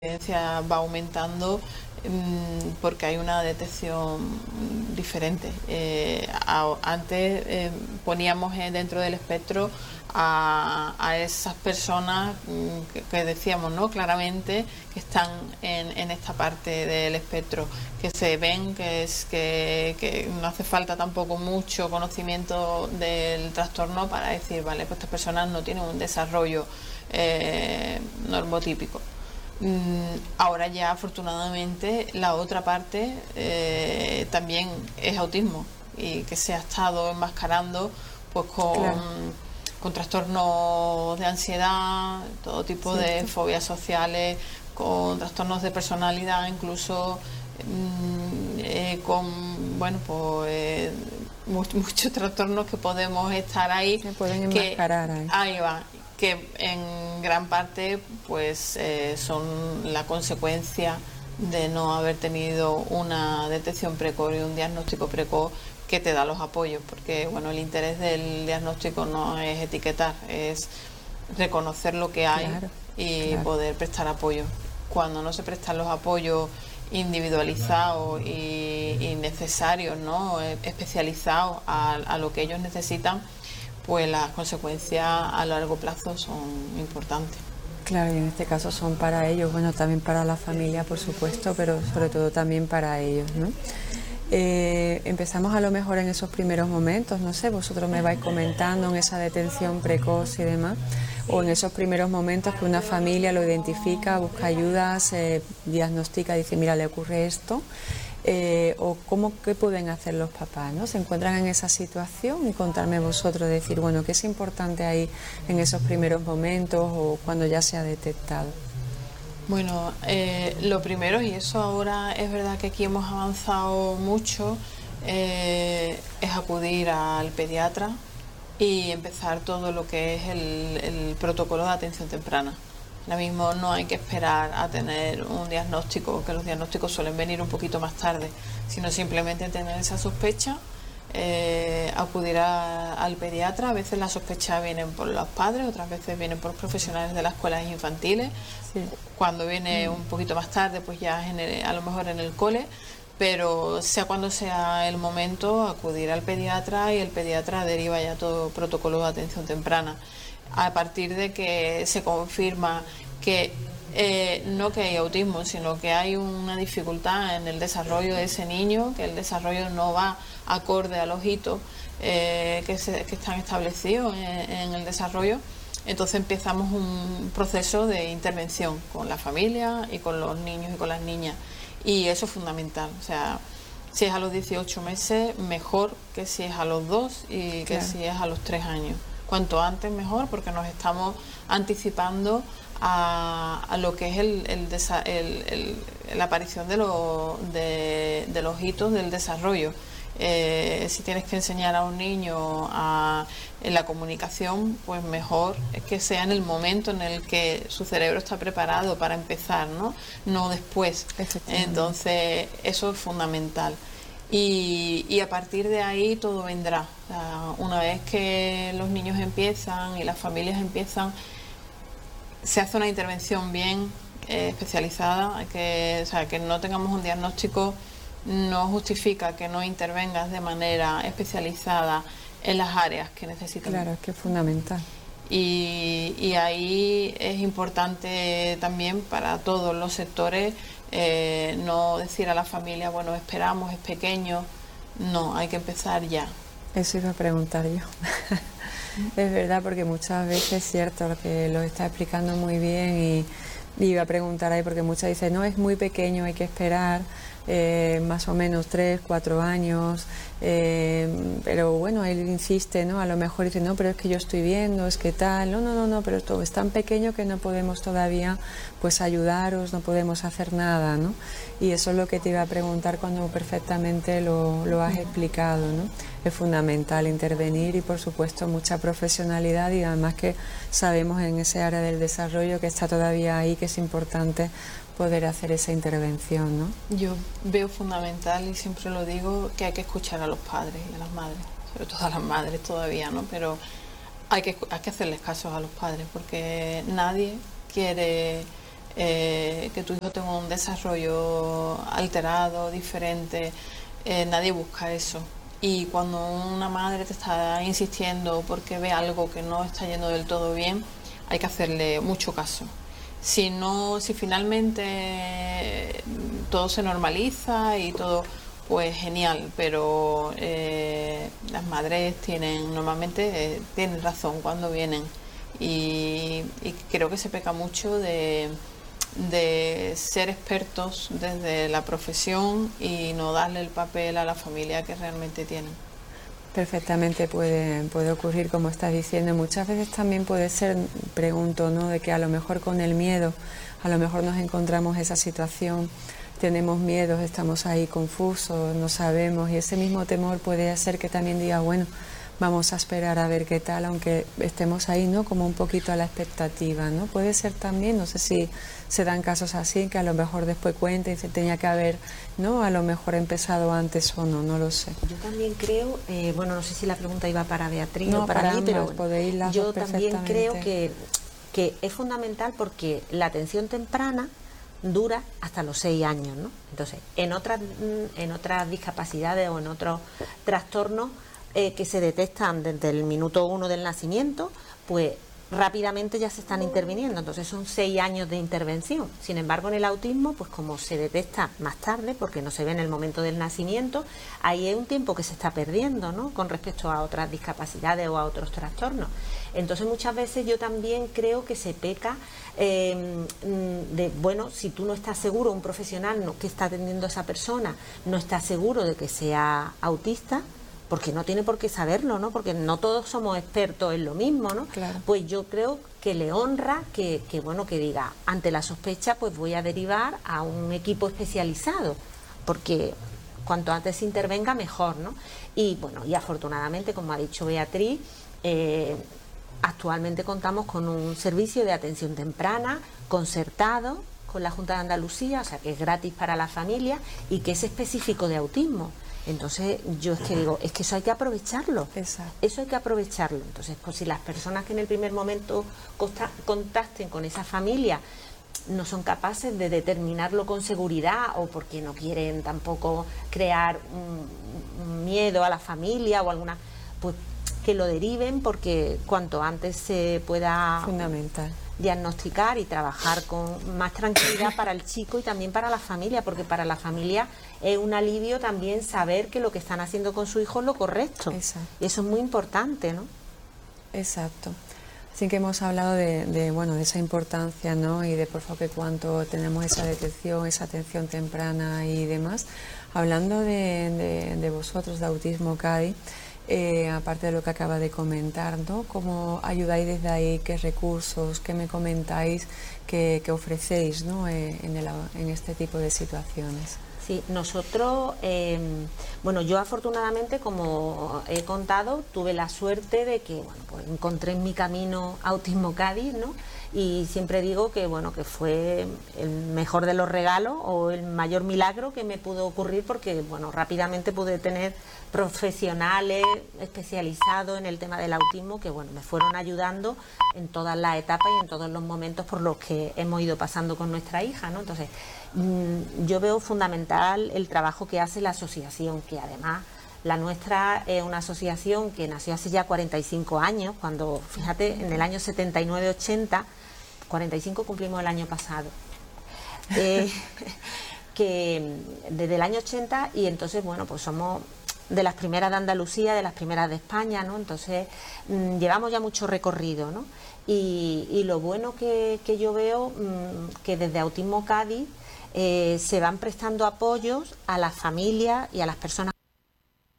incidencia va aumentando porque hay una detección diferente. Antes poníamos dentro del espectro a esas personas que decíamos, ¿no?, claramente que están en esta parte del espectro, que se ven, que no hace falta tampoco mucho conocimiento del trastorno para decir, vale, pues estas personas no tienen un desarrollo normotípico. Ahora ya afortunadamente la otra parte también es autismo, y que se ha estado enmascarando pues con trastornos de ansiedad, todo tipo de fobias sociales, con trastornos de personalidad, incluso con muchos trastornos que podemos estar ahí, se pueden enmascarar ahí va, que en gran parte pues son la consecuencia de no haber tenido una detección precoz y un diagnóstico precoz que te da los apoyos, porque bueno, el interés del diagnóstico no es etiquetar, es reconocer lo que hay y poder prestar apoyo. Cuando no se prestan los apoyos individualizados y necesarios, ¿no?, especializados a lo que ellos necesitan, pues las consecuencias a largo plazo son importantes. Claro, y en este caso son para ellos, bueno, también para la familia, por supuesto, pero sobre todo también para ellos, ¿no? Empezamos a lo mejor en esos primeros momentos, no sé, vosotros me vais comentando en esa detención precoz y demás, o en esos primeros momentos que una familia lo identifica, busca ayuda, se diagnostica, dice, mira, le ocurre esto. O qué pueden hacer los papás, ¿no? Se encuentran en esa situación, y contarme vosotros, decir, bueno, qué es importante ahí en esos primeros momentos o cuando ya se ha detectado. Bueno, lo primero, y eso ahora es verdad que aquí hemos avanzado mucho, es acudir al pediatra y empezar todo lo que es el protocolo de atención temprana. Ahora mismo no hay que esperar a tener un diagnóstico, que los diagnósticos suelen venir un poquito más tarde, sino simplemente tener esa sospecha, acudir al pediatra. A veces las sospechas vienen por los padres, otras veces vienen por profesionales de las escuelas infantiles. Sí. Cuando viene un poquito más tarde, pues ya a lo mejor en el cole, pero sea cuando sea el momento, acudir al pediatra, y el pediatra deriva ya todo protocolo de atención temprana. A partir de que se confirma que no que hay autismo, sino que hay una dificultad en el desarrollo de ese niño, que el desarrollo no va acorde a los hitos que están establecidos en el desarrollo, entonces empezamos un proceso de intervención con la familia y con los niños y con las niñas, y eso es fundamental. O sea, si es a los 18 meses, mejor que si es a los 2 y que si es a los 3 años. Cuanto antes mejor, porque nos estamos anticipando a lo que es la aparición de los hitos del desarrollo. Si tienes que enseñar a un niño en la comunicación, pues mejor es que sea en el momento en el que su cerebro está preparado para empezar, no después. Entonces eso es fundamental. Y a partir de ahí todo vendrá. O sea, una vez que los niños empiezan y las familias empiezan, se hace una intervención bien especializada. O sea, que no tengamos un diagnóstico no justifica que no intervengas de manera especializada en las áreas que necesitan. Claro, es que es fundamental. Y ahí es importante también para todos los sectores no decir a la familia, bueno, esperamos, es pequeño. No, hay que empezar ya. Eso iba a preguntar yo. Es verdad, porque muchas veces es cierto lo que lo está explicando muy bien, y iba a preguntar ahí, porque muchas dicen, no, es muy pequeño, hay que esperar más o menos 3, 4 años, pero bueno, él insiste, ¿no? A lo mejor dice, no, pero es que yo estoy viendo, es que tal, no, pero esto es tan pequeño que no podemos todavía pues ayudaros, no podemos hacer nada, ¿no? Y eso es lo que te iba a preguntar cuando perfectamente lo has explicado, ¿no? Es fundamental intervenir, y por supuesto mucha profesionalidad, y además que sabemos en ese área del desarrollo que está todavía ahí, que es importante poder hacer esa intervención, ¿no? Yo veo fundamental, y siempre lo digo, que hay que escuchar a los padres y a las madres, sobre todo a las madres todavía, ¿no? Pero hay que hacerles caso a los padres, porque nadie quiere que tu hijo tenga un desarrollo alterado, diferente, nadie busca eso. Y cuando una madre te está insistiendo porque ve algo que no está yendo del todo bien, hay que hacerle mucho caso. Si no, si finalmente todo se normaliza y todo, pues genial, pero las madres normalmente tienen razón cuando vienen y creo que se peca mucho de ser expertos desde la profesión y no darle el papel a la familia que realmente tienen. Perfectamente puede ocurrir, como estás diciendo. Muchas veces también puede ser, pregunto, ¿no?, de que a lo mejor con el miedo, a lo mejor nos encontramos esa situación, tenemos miedos, estamos ahí confusos, no sabemos, y ese mismo temor puede hacer que también diga, bueno, vamos a esperar a ver qué tal, aunque estemos ahí, ¿no?, como un poquito a la expectativa, ¿no? Puede ser también, no sé si se dan casos así, que a lo mejor después cuenta y se tenía que haber, ¿no?, a lo mejor empezado antes o no, no lo sé. Yo también creo, bueno, no sé si la pregunta iba para Beatriz no, o para mí, ambas, pero bueno, yo también creo que es fundamental porque la atención temprana dura hasta los 6 años, ¿no? Entonces, en otras discapacidades o en otros trastornos que se detectan desde el minuto 1 del nacimiento, pues rápidamente ya se están interviniendo, entonces son 6 años de intervención. Sin embargo, en el autismo, pues como se detecta más tarde, porque no se ve en el momento del nacimiento, ahí es un tiempo que se está perdiendo, ¿no?, con respecto a otras discapacidades o a otros trastornos. Entonces, muchas veces yo también creo que se peca bueno, si tú no estás seguro, un profesional que está atendiendo a esa persona no está seguro de que sea autista, porque no tiene por qué saberlo, ¿no?, porque no todos somos expertos en lo mismo, ¿no? Claro. Pues yo creo que le honra que diga, ante la sospecha, pues voy a derivar a un equipo especializado, porque cuanto antes se intervenga, mejor, ¿no? Y bueno, y afortunadamente, como ha dicho Beatriz, actualmente contamos con un servicio de atención temprana concertado con la Junta de Andalucía, o sea, que es gratis para la familia y que es específico de autismo. Entonces yo es que digo, es que eso hay que aprovecharlo. Exacto. Eso hay que aprovecharlo. Entonces, pues si las personas que en el primer momento contacten con esa familia no son capaces de determinarlo con seguridad, o porque no quieren tampoco crear un miedo a la familia o alguna, pues que lo deriven, porque cuanto antes se pueda Fundamental. diagnosticar y trabajar con más tranquilidad para el chico y también para la familia, porque para la familia es un alivio también saber que lo que están haciendo con su hijo es lo correcto. Exacto. Y eso es muy importante, ¿no? Exacto. Así que hemos hablado bueno, de esa importancia, ¿no?, y de por favor que cuánto tenemos esa detección, esa atención temprana y demás. Hablando de vosotros, de Autismo Cádiz, aparte de lo que acaba de comentar, ¿no?, ¿cómo ayudáis desde ahí? ¿Qué recursos? ¿Qué me comentáis que ofrecéis, ¿no?, en este tipo de situaciones? Sí, nosotros, bueno, yo afortunadamente, como he contado, tuve la suerte de que, bueno, pues encontré en mi camino Autismo Cádiz, ¿no? Y siempre digo que, bueno, que fue el mejor de los regalos o el mayor milagro que me pudo ocurrir, porque, bueno, rápidamente pude tener profesionales especializados en el tema del autismo que, bueno, me fueron ayudando en todas las etapas y en todos los momentos por los que hemos ido pasando con nuestra hija, ¿no? Entonces, yo veo fundamental el trabajo que hace la asociación, que además la nuestra es una asociación que nació hace ya 45 años, cuando, fíjate, en el año 79-80, 45 cumplimos el año pasado, que desde el año 80, y entonces, bueno, pues somos de las primeras de Andalucía, de las primeras de España, ¿no? Entonces, llevamos ya mucho recorrido, ¿no? Y lo bueno que yo veo, que desde Autismo Cádiz se van prestando apoyos a las familias y a las personas